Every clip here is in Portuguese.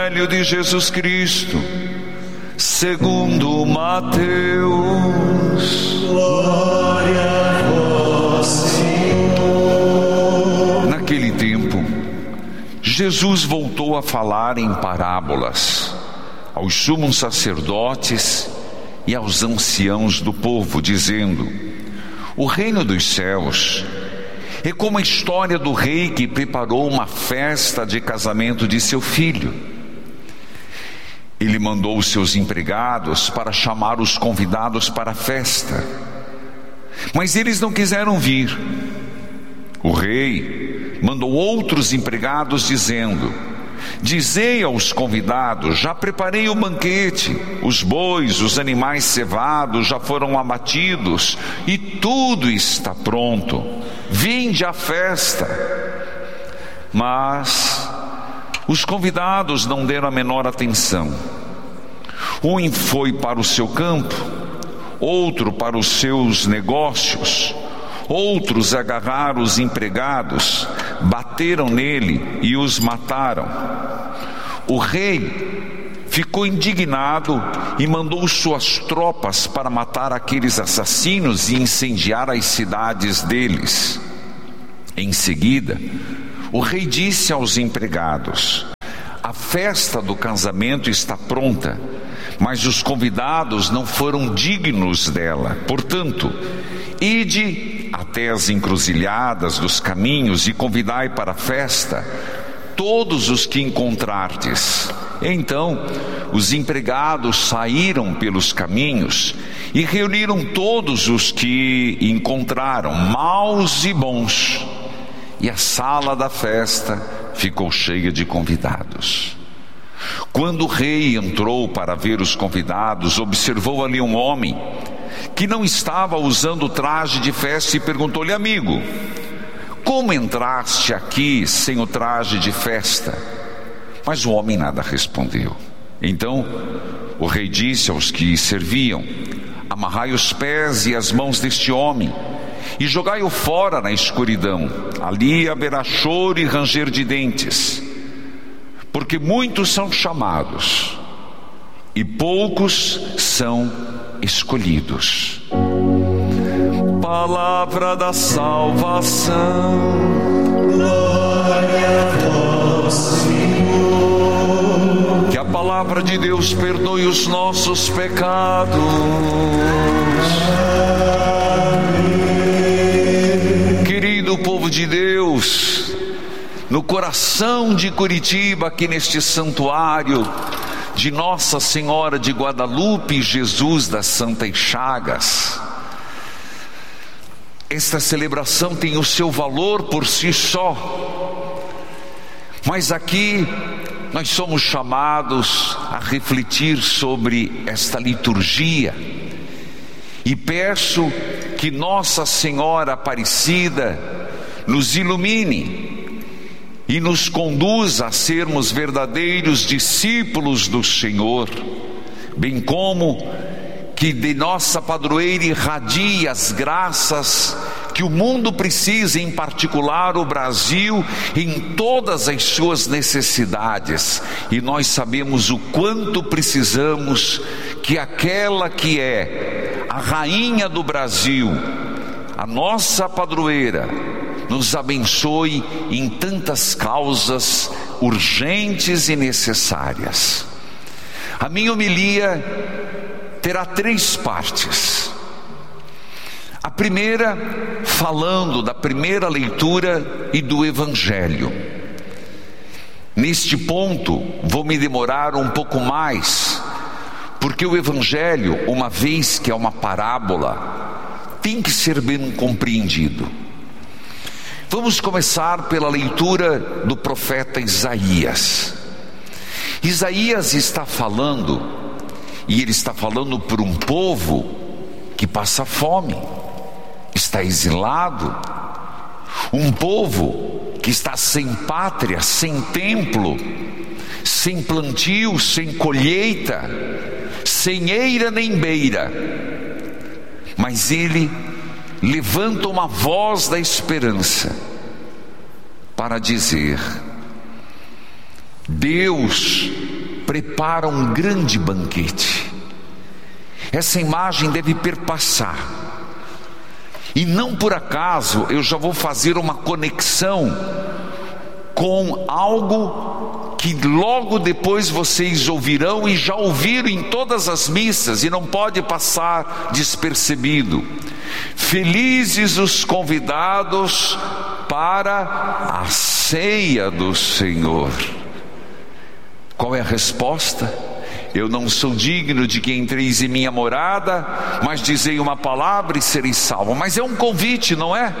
Evangelho de Jesus Cristo, segundo Mateus. Glória a vós, Senhor. Naquele tempo, Jesus voltou a falar em parábolas aos sumos sacerdotes e aos anciãos do povo, dizendo: o reino dos céus é como a história do rei que preparou uma festa de casamento de seu filho. Ele mandou os seus empregados para chamar os convidados para a festa, mas eles não quiseram vir. O rei mandou outros empregados dizendo: dizei aos convidados, já preparei o banquete, os bois, os animais cevados já foram abatidos e tudo está pronto, vinde à festa. Mas os convidados não deram a menor atenção. Um foi para o seu campo, outro para os seus negócios, outros agarraram os empregados, bateram nele e os mataram. O rei ficou indignado e mandou suas tropas para matar aqueles assassinos e incendiar as cidades deles. Em seguida, o rei disse aos empregados: a festa do casamento está pronta, mas os convidados não foram dignos dela. Portanto, ide até as encruzilhadas dos caminhos e convidai para a festa todos os que encontrardes. Então os empregados saíram pelos caminhos e reuniram todos os que encontraram, maus e bons, e a sala da festa ficou cheia de convidados. Quando o rei entrou para ver os convidados, observou ali um homem que não estava usando traje de festa e perguntou-lhe: amigo, como entraste aqui sem o traje de festa? Mas o homem nada respondeu. Então o rei disse aos que serviam: amarrai os pés e as mãos deste homem e jogai-o fora na escuridão. Ali haverá choro e ranger de dentes, porque muitos são chamados e poucos são escolhidos. Palavra da salvação. Glória a vós, Senhor. Que a palavra de Deus perdoe os nossos pecados. Amém. Querido povo de Deus, no coração de Curitiba, aqui neste santuário de Nossa Senhora de Guadalupe e Jesus das Santas Chagas, esta celebração tem o seu valor por si só, mas aqui nós somos chamados a refletir sobre esta liturgia, e peço que Nossa Senhora Aparecida nos ilumine e nos conduza a sermos verdadeiros discípulos do Senhor, bem como que de nossa padroeira irradie as graças que o mundo precisa, em particular o Brasil, em todas as suas necessidades. E nós sabemos o quanto precisamos que aquela que é a rainha do Brasil, a nossa padroeira, nos abençoe em tantas causas urgentes e necessárias. A minha homilia terá 3 partes. A primeira, falando da primeira leitura e do Evangelho. Neste ponto, vou me demorar um pouco mais, porque o Evangelho, uma vez que é uma parábola, tem que ser bem compreendido. Vamos começar pela leitura do profeta Isaías. Isaías está falando, e ele está falando por um povo que passa fome, está exilado, um povo que está sem pátria, sem templo, sem plantio, sem colheita, sem eira nem beira. Mas ele levanta uma voz da esperança para dizer: Deus prepara um grande banquete. Essa imagem deve perpassar. E não por acaso eu já vou fazer uma conexão com algo que logo depois vocês ouvirão e já ouviram em todas as missas, e não pode passar despercebido. Felizes os convidados para a ceia do Senhor. Qual é a resposta? Eu não sou digno de que entreis em minha morada, mas dizei uma palavra e sereis salvos. Mas é um convite, não é?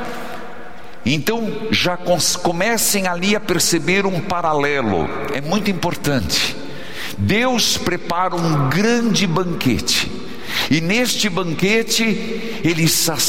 Então já comecem ali a perceber um paralelo. É muito importante. Deus prepara um grande banquete, e neste banquete Ele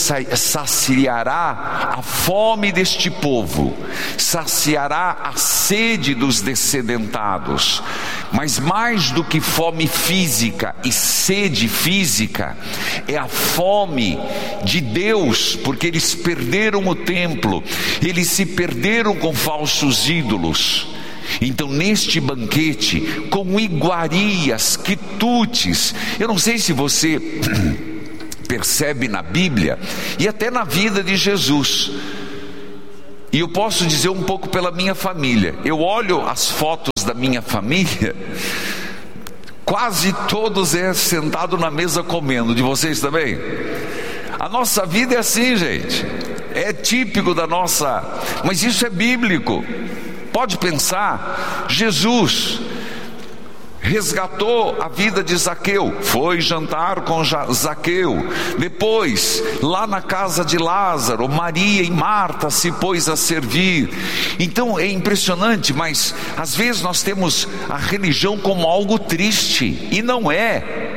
saciará a fome deste povo, saciará a sede dos dessedentados. Mas mais do que fome física e sede física, é a fome de Deus, porque eles perderam o templo, eles se perderam com falsos ídolos. Então neste banquete, com iguarias, quitutes, eu não sei se você percebe na Bíblia e até na vida de Jesus, e eu posso dizer um pouco pela minha família. Eu olho as fotos da minha família, quase todos sentados na mesa comendo. De vocês também? A nossa vida é assim, gente, é típico da nossa, mas isso é bíblico. Pode pensar, Jesus resgatou a vida de Zaqueu, foi jantar com Zaqueu. Depois, lá na casa de Lázaro, Maria e Marta se pôs a servir. Então é impressionante, mas às vezes nós temos a religião como algo triste, e não é.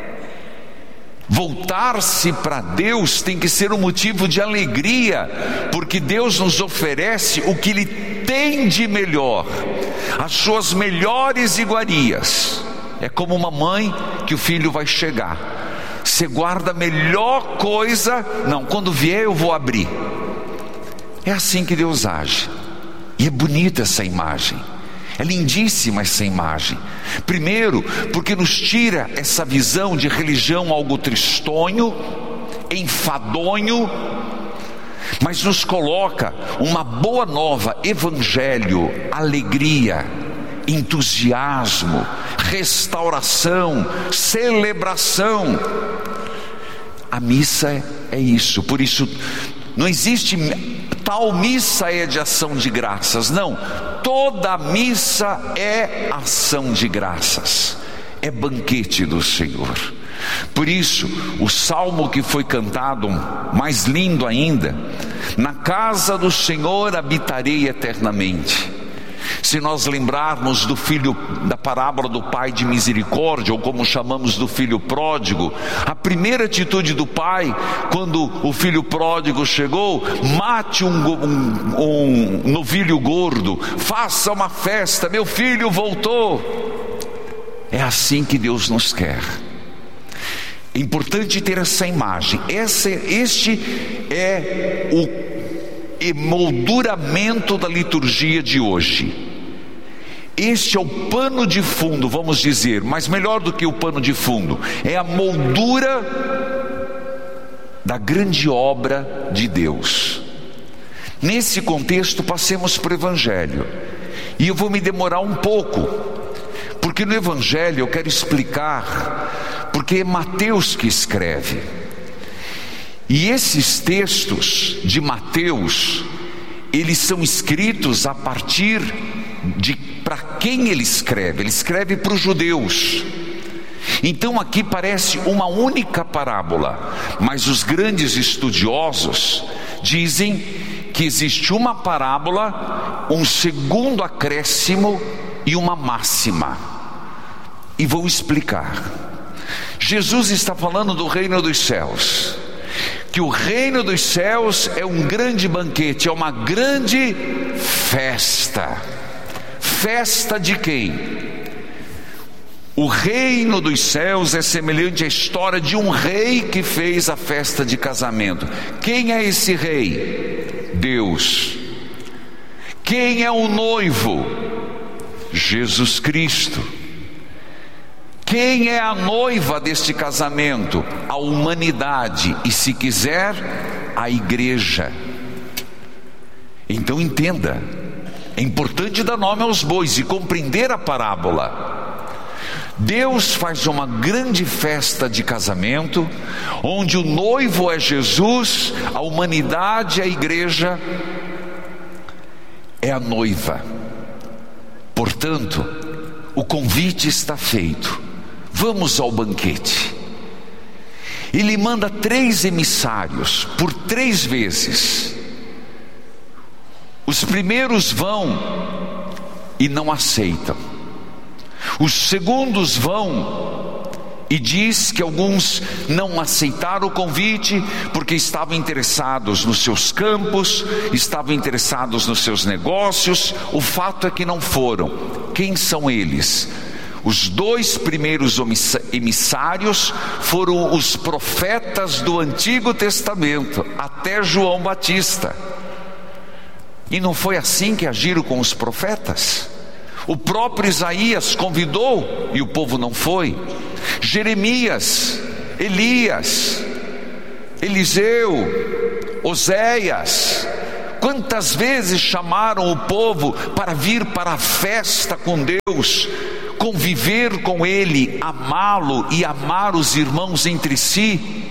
Voltar-se para Deus tem que ser um motivo de alegria, porque Deus nos oferece o que Ele tem de melhor, as suas melhores iguarias. É como uma mãe que o filho vai chegar, você guarda a melhor coisa. Não, quando vier eu vou abrir. É assim que Deus age, e é bonita essa imagem. É lindíssima essa imagem. Primeiro, porque nos tira essa visão de religião algo tristonho, enfadonho, mas nos coloca uma boa nova, evangelho, alegria, entusiasmo, restauração, celebração. A missa é isso. Por isso não existe tal missa é de ação de graças. Não, toda missa é ação de graças, é banquete do Senhor. Por isso o salmo que foi cantado, mais lindo ainda: na casa do Senhor habitarei eternamente. Se nós lembrarmos do filho, da parábola do pai de misericórdia, ou como chamamos do filho pródigo, a primeira atitude do pai, quando o filho pródigo chegou: mate um novilho gordo, faça uma festa, meu filho voltou. É assim que Deus nos quer. É importante ter essa imagem. Este é o emolduramento da liturgia de hoje. Este é o pano de fundo, vamos dizer, mas melhor do que o pano de fundo, é a moldura da grande obra de Deus. Nesse contexto, passemos para o Evangelho, e eu vou me demorar um pouco, porque no Evangelho eu quero explicar, porque é Mateus que escreve, e esses textos de Mateus, eles são escritos a partir de para quem ele escreve para os judeus. Então aqui parece uma única parábola, mas os grandes estudiosos dizem que existe uma parábola, um segundo acréscimo e uma máxima, e vou explicar. Jesus está falando do reino dos céus, que o reino dos céus é um grande banquete, é uma grande festa. Festa de quem? O reino dos céus é semelhante à história de um rei que fez a festa de casamento. Quem é esse rei? Deus. Quem é o noivo? Jesus Cristo. Quem é a noiva deste casamento? A humanidade e, se quiser, a igreja. Então entenda, é importante dar nome aos bois e compreender a parábola. Deus faz uma grande festa de casamento, onde o noivo é Jesus, a humanidade, a igreja é a noiva. Portanto, o convite está feito. Vamos ao banquete. Ele manda 3 emissários por 3 vezes. Os primeiros vão e não aceitam. Os segundos vão e diz que alguns não aceitaram o convite porque estavam interessados nos seus campos, estavam interessados nos seus negócios. O fato é que não foram. Quem são eles? Os 2 primeiros emissários foram os profetas do Antigo Testamento, até João Batista. E não foi assim que agiram com os profetas? O próprio Isaías convidou e o povo não foi. Jeremias, Elias, Eliseu, Oséias, quantas vezes chamaram o povo para vir para a festa com Deus, conviver com Ele, amá-lo e amar os irmãos entre si?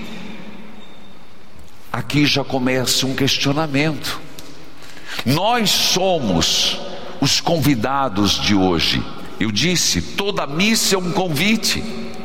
Aqui já começa um questionamento. Nós somos os convidados de hoje. Eu disse, toda missa é um convite.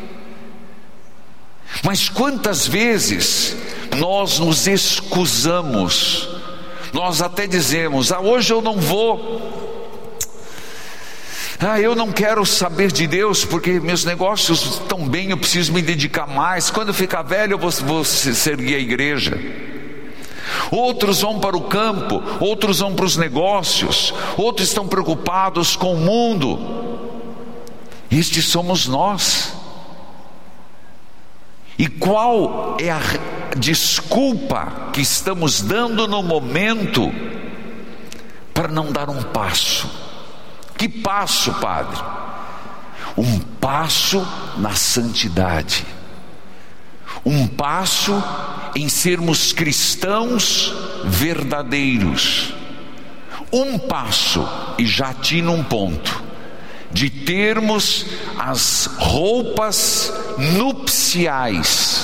Mas quantas vezes nós nos excusamos? Nós até dizemos, hoje eu não vou. Eu não quero saber de Deus porque meus negócios estão bem, eu preciso me dedicar mais. Quando eu ficar velho eu vou servir a igreja. Outros vão para o campo, outros vão para os negócios, outros estão preocupados com o mundo. Estes somos nós. E qual é a desculpa que estamos dando no momento para não dar um passo? Que passo, Padre? Um passo na santidade, um passo em sermos cristãos verdadeiros, um passo, e já atina um ponto, de termos as roupas nupciais,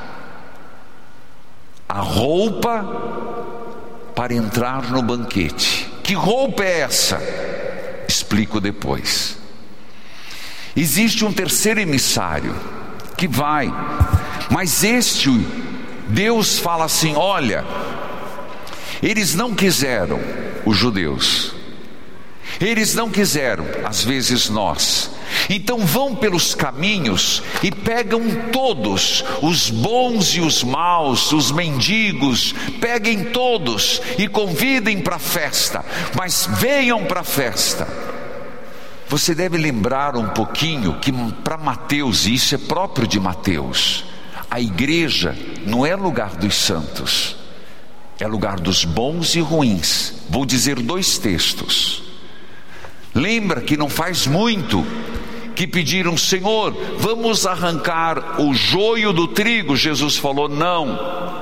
a roupa para entrar no banquete. Que roupa é essa? Explico depois. Existe um terceiro emissário que vai, mas Deus fala assim: olha, eles não quiseram, os judeus, eles não quiseram, às vezes nós, então vão pelos caminhos e pegam todos, os bons e os maus, os mendigos, peguem todos e convidem para a festa, mas venham para a festa. Você deve lembrar um pouquinho que para Mateus, e isso é próprio de Mateus, a igreja não é lugar dos santos, é lugar dos bons e ruins. Vou dizer 2 textos. Lembra que não faz muito que pediram: Senhor, vamos arrancar o joio do trigo. Jesus falou: não,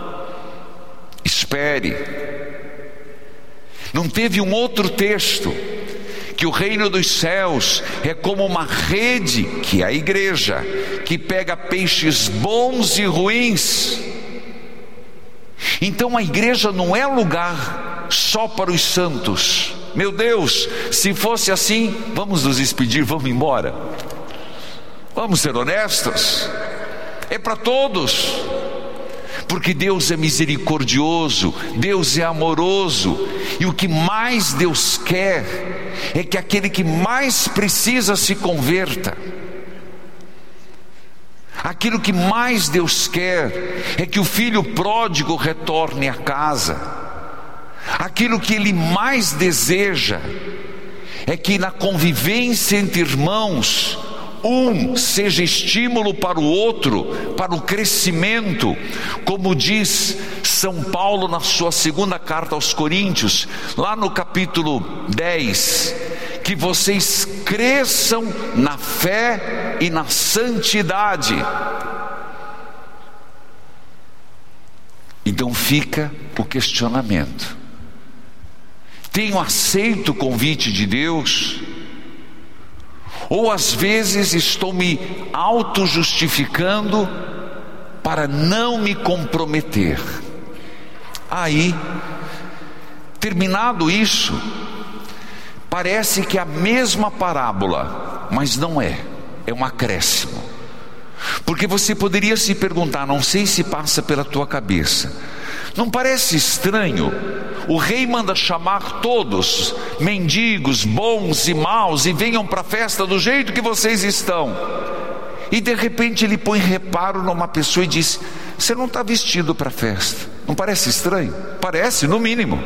espere. Não teve um outro texto que o reino dos céus é como uma rede, que é a igreja, que pega peixes bons e ruins. Então a igreja não é lugar só para os santos. Meu Deus, se fosse assim, vamos nos despedir, vamos embora. Vamos ser honestos, é para todos, porque Deus é misericordioso, Deus é amoroso, e o que mais Deus quer é que aquele que mais precisa se converta. Aquilo que mais Deus quer é que o filho pródigo retorne à casa. Aquilo que Ele mais deseja é que na convivência entre irmãos, um seja estímulo para o outro, para o crescimento, como diz São Paulo na sua 2ª carta aos Coríntios, lá no capítulo 10, que vocês cresçam na fé fé e na santidade. Então fica o questionamento: tenho aceito o convite de Deus? Ou às vezes estou me auto-justificando para não me comprometer? Aí, terminado isso, parece que é a mesma parábola, mas não é, é um acréscimo. Porque você poderia se perguntar, não sei se passa pela tua cabeça, não parece estranho? O rei manda chamar todos, mendigos, bons e maus, e venham para a festa do jeito que vocês estão. E de repente ele põe reparo numa pessoa e diz: você não está vestido para a festa. Não parece estranho? Parece, no mínimo.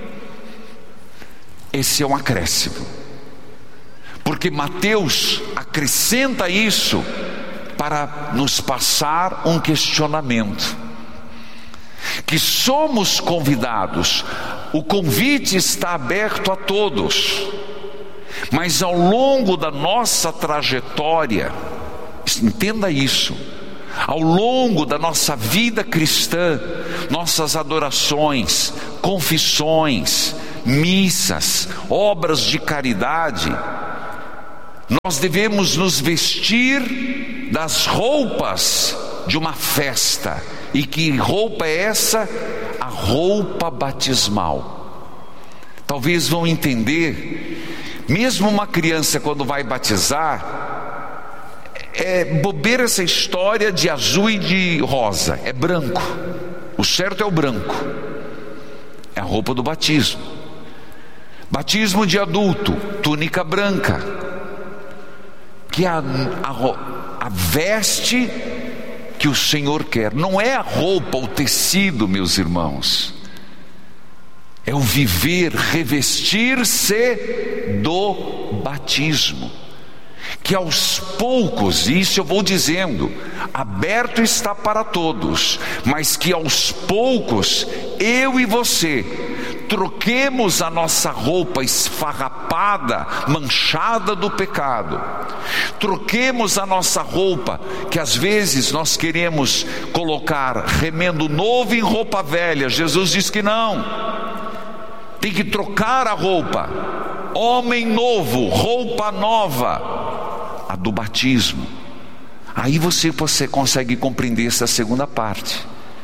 Esse é um acréscimo, porque Mateus acrescenta isso para nos passar um questionamento: que somos convidados, o convite está aberto a todos, mas ao longo da nossa trajetória, entenda isso, ao longo da nossa vida cristã, nossas adorações, confissões, missas, obras de caridade, nós devemos nos vestir das roupas de uma festa. E que roupa é essa? A roupa batismal. Talvez vão entender, mesmo uma criança quando vai batizar, é bobeira essa história de azul e de rosa, é branco. O certo é o branco, é a roupa do batismo. Batismo de adulto, túnica branca, que é a veste que o Senhor quer. Não é a roupa, o tecido, meus irmãos, é o viver, revestir-se do batismo, que aos poucos, isso eu vou dizendo, aberto está para todos, mas que aos poucos eu e você troquemos a nossa roupa esfarrapada, manchada do pecado, troquemos a nossa roupa, que às vezes nós queremos colocar remendo novo em roupa velha. Jesus diz que não, tem que trocar a roupa, homem novo, roupa nova, a do batismo. Aí você consegue compreender essa segunda parte,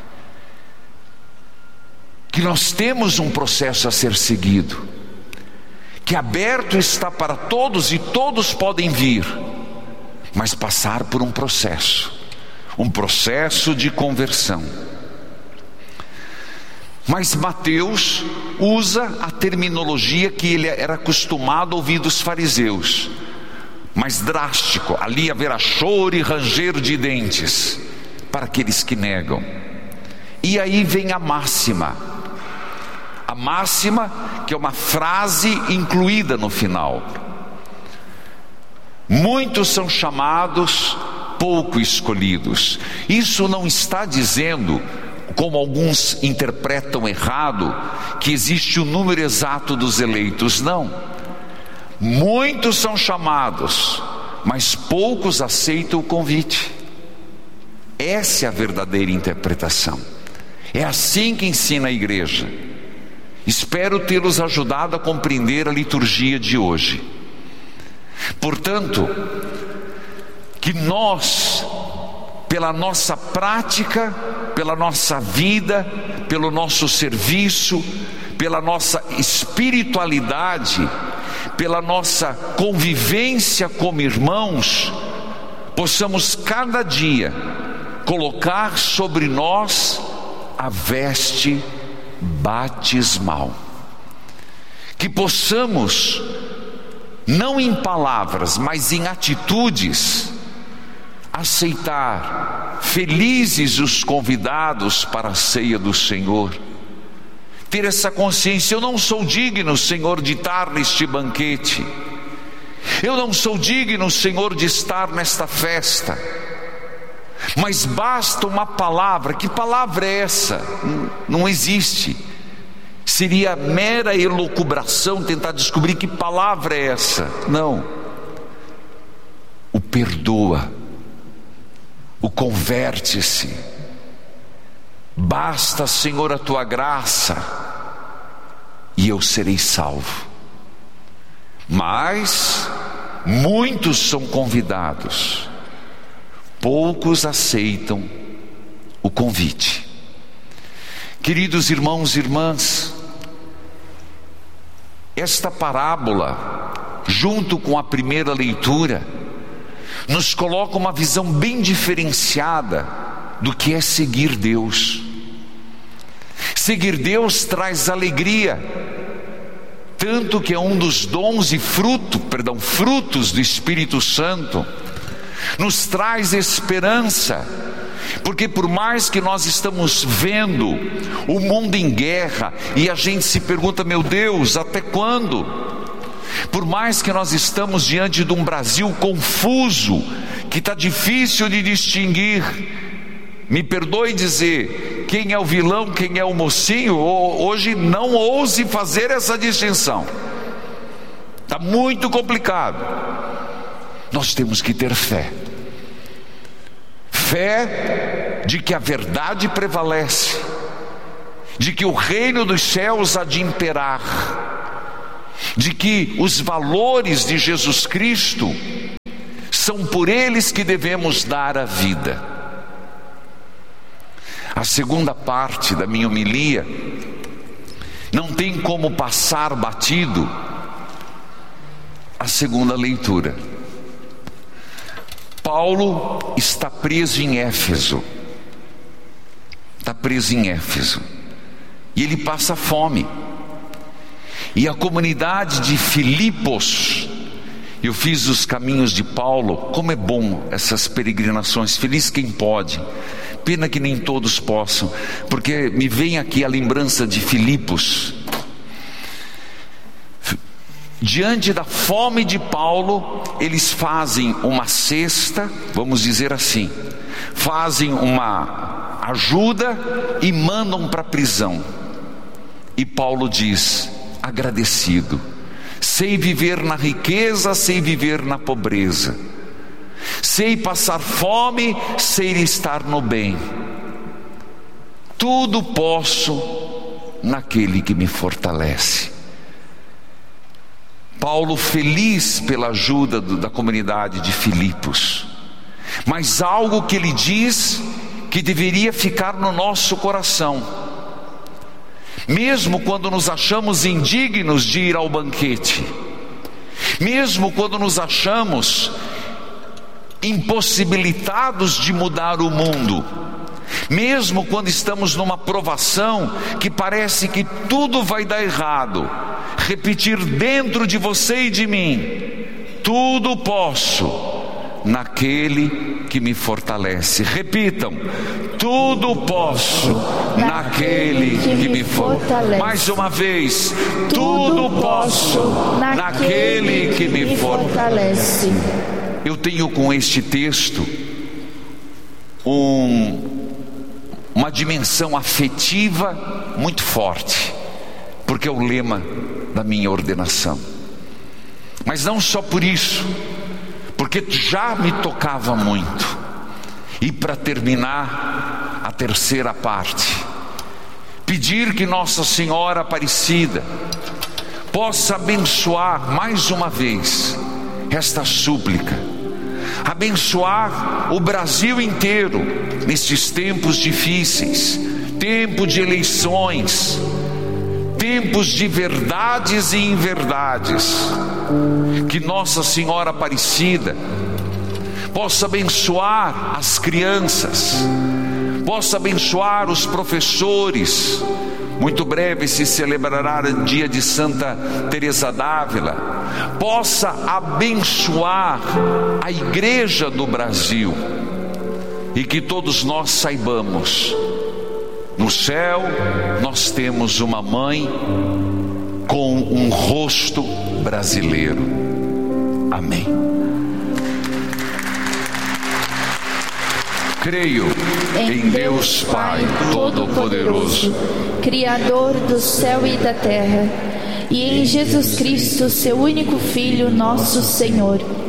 que nós temos um processo a ser seguido, que aberto está para todos e todos podem vir, mas passar por um processo de conversão. Mas Mateus usa a terminologia que ele era acostumado a ouvir dos fariseus, mais drástico: ali haverá choro e ranger de dentes para aqueles que negam. E aí vem a máxima, que é uma frase incluída no final: muitos são chamados, pouco escolhidos. Isso não está dizendo, como alguns interpretam errado, que existe o número exato dos eleitos. Não, muitos são chamados, mas poucos aceitam o convite. Essa é a verdadeira interpretação. É assim que ensina a igreja. Espero tê-los ajudado a compreender a liturgia de hoje. Portanto, que nós, pela nossa prática, pela nossa vida, pelo nosso serviço, pela nossa espiritualidade, pela nossa convivência como irmãos, possamos cada dia colocar sobre nós a veste batismal. Que possamos, não em palavras, mas em atitudes, aceitar felizes os convidados para a ceia do Senhor. Ter essa consciência: eu não sou digno, Senhor, de estar neste banquete, eu não sou digno, Senhor, de estar nesta festa, mas basta uma palavra. Que palavra é essa? Não existe. Seria mera elucubração tentar descobrir que palavra é essa. Não. O perdoa, o converte-se. Basta, Senhor, a tua graça e eu serei salvo. Mas muitos são convidados, poucos aceitam o convite. Queridos irmãos e irmãs, esta parábola, junto com a primeira leitura, nos coloca uma visão bem diferenciada do que é seguir Deus. Seguir Deus traz alegria, tanto que é um dos dons e frutos do Espírito Santo. Nos traz esperança, porque por mais que nós estamos vendo o mundo em guerra, e a gente se pergunta, meu Deus, até quando? Por mais que nós estamos diante de um Brasil confuso, que está difícil de distinguir, me perdoe dizer, quem é o vilão, quem é o mocinho, hoje não ouse fazer essa distinção, está muito complicado. Nós temos que ter fé de que a verdade prevalece, de que o reino dos céus há de imperar, de que os valores de Jesus Cristo são por eles que devemos dar a vida. A segunda parte da minha homilia não tem como passar batido a segunda leitura. Paulo está preso em Éfeso. E ele passa fome. E a comunidade de Filipos, eu fiz os caminhos de Paulo. Como é bom essas peregrinações, feliz quem pode. Pena que nem todos possam, porque me vem aqui a lembrança de Filipos. Diante da fome de Paulo, eles fazem uma cesta, vamos dizer assim, fazem uma ajuda e mandam para a prisão. E Paulo diz, agradecido, sei viver na riqueza, sei viver na pobreza, sei passar fome, sei estar no bem, tudo posso naquele que me fortalece. Paulo feliz pela ajuda da comunidade de Filipos, mas algo que ele diz que deveria ficar no nosso coração, mesmo quando nos achamos indignos de ir ao banquete, mesmo quando nos achamos impossibilitados de mudar o mundo, mesmo quando estamos numa provação que parece que tudo vai dar errado, repetir dentro de você e de mim, tudo posso naquele que me fortalece. Repitam, tudo posso naquele que me fortalece. Mais uma vez, tudo posso naquele que me fortalece. Eu tenho com este texto uma dimensão afetiva muito forte, porque é o lema da minha ordenação. Mas não só por isso, porque já me tocava muito. E para terminar a terceira parte, pedir que Nossa Senhora Aparecida possa abençoar mais uma vez esta súplica, abençoar o Brasil inteiro nestes tempos difíceis, tempo de eleições, tempos de verdades e inverdades. Que Nossa Senhora Aparecida possa abençoar as crianças, possa abençoar os professores. Muito breve se celebrará o dia de Santa Teresa d'Ávila. Possa abençoar a Igreja do Brasil, e que todos nós saibamos, no céu nós temos uma mãe com um rosto brasileiro. Amém. Creio em Deus Pai Todo-Poderoso, Criador do céu e da terra, e em Jesus Cristo, seu único Filho, nosso Senhor,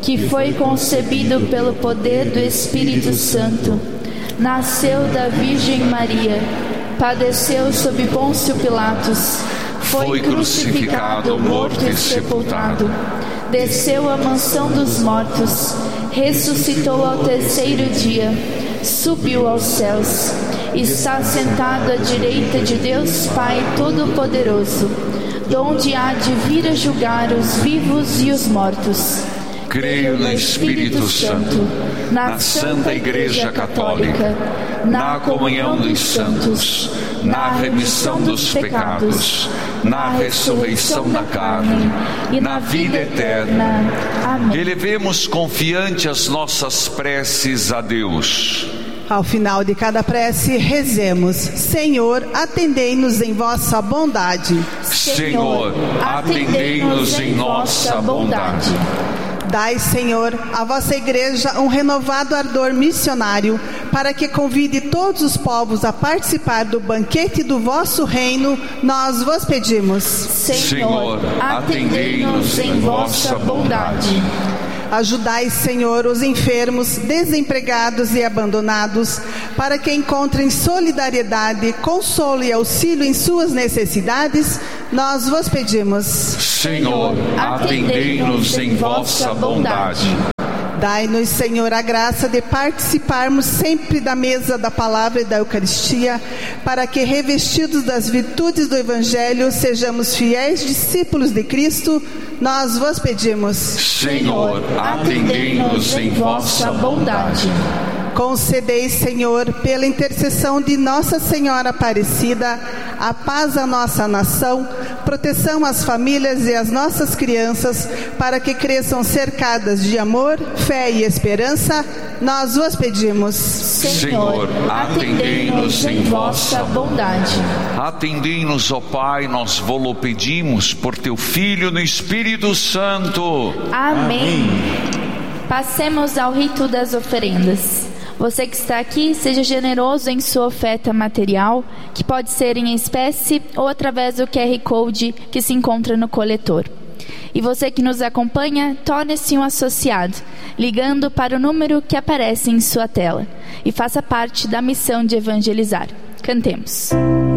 que foi concebido pelo poder do Espírito Santo, nasceu da Virgem Maria, padeceu sob Pôncio Pilatos, foi crucificado, morto e sepultado, desceu à mansão dos mortos, ressuscitou ao terceiro dia, subiu aos céus, está sentado à direita de Deus Pai Todo-Poderoso, donde há de vir a julgar os vivos e os mortos. Creio no Espírito Santo, na Santa Igreja Católica, na comunhão dos santos, na remissão dos pecados, na ressurreição da carne e na vida eterna. Amém. Elevemos confiante as nossas preces a Deus. Ao final de cada prece, rezemos: Senhor, atendei-nos em vossa bondade. Senhor, atendei-nos em nossa bondade. Dai, Senhor, à vossa Igreja um renovado ardor missionário, para que convide todos os povos a participar do banquete do vosso reino, nós vos pedimos. Senhor, atendei-nos em vossa bondade. Ajudai, Senhor, os enfermos, desempregados e abandonados, para que encontrem solidariedade, consolo e auxílio em suas necessidades, nós vos pedimos. Senhor, atendei-nos em vossa bondade. Dai-nos, Senhor, a graça de participarmos sempre da mesa da palavra e da Eucaristia, para que, revestidos das virtudes do Evangelho, sejamos fiéis discípulos de Cristo, nós vos pedimos. Senhor, atendei-nos em vossa bondade. Concedei, Senhor, pela intercessão de Nossa Senhora Aparecida, a paz à nossa nação, proteção às famílias e às nossas crianças, para que cresçam cercadas de amor, fé e esperança, nós vos pedimos. Senhor, atendei-nos em vossa bondade. Atendei-nos, ó Pai, nós vos pedimos por teu Filho no Espírito Santo. Amém. Passemos ao rito das oferendas. Você que está aqui, seja generoso em sua oferta material, que pode ser em espécie ou através do QR Code que se encontra no coletor. E você que nos acompanha, torne-se um associado, ligando para o número que aparece em sua tela, e faça parte da missão de evangelizar. Cantemos.